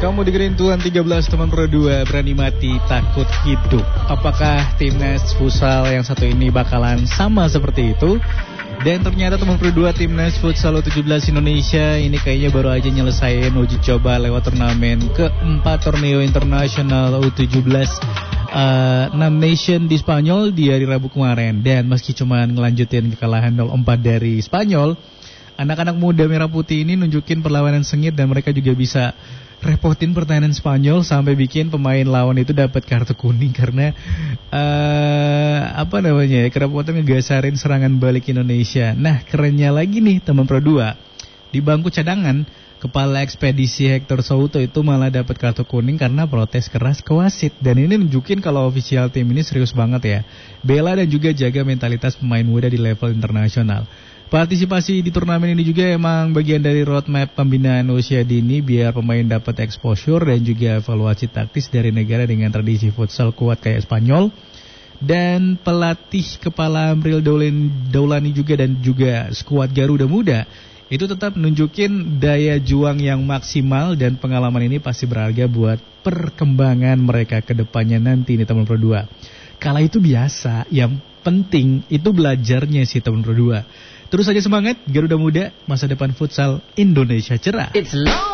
Kamu dengerin Tuan 13 teman Pro 2, berani mati takut hidup. Apakah timnas futsal yang satu ini bakalan sama seperti itu? Dan ternyata teman Pro 2 timnas futsal U17 Indonesia ini kayaknya baru aja nyelesain uji coba lewat turnamen keempat Torneo Internasional U17 6 Nation di Spanyol di hari Rabu kemarin. Dan meski cuma ngelanjutin kekalahan 0-4 dari Spanyol, anak-anak muda merah putih ini nunjukin perlawanan sengit dan mereka juga bisa repotin pertahanan Spanyol sampai bikin pemain lawan itu dapat kartu kuning karena kerepotan ngegasarin serangan balik Indonesia. Nah, kerennya lagi nih teman Pro 2, di bangku cadangan kepala ekspedisi Hector Souto itu malah dapat kartu kuning karena protes keras ke wasit. Dan ini nunjukin kalau official tim ini serius banget ya, bela dan juga jaga mentalitas pemain muda di level internasional. Partisipasi di turnamen ini juga emang bagian dari roadmap pembinaan usia dini biar pemain dapat exposure dan juga evaluasi taktis dari negara dengan tradisi futsal kuat kayak Spanyol. Dan pelatih kepala Amril Daulani juga dan juga skuad Garuda Muda itu tetap nunjukin daya juang yang maksimal dan pengalaman ini pasti berharga buat perkembangan mereka ke depannya nanti nih teman Pro 2. Kala itu biasa, yang penting itu belajarnya sih teman Pro 2. Terus saja semangat, Garuda Muda, masa depan futsal Indonesia cerah.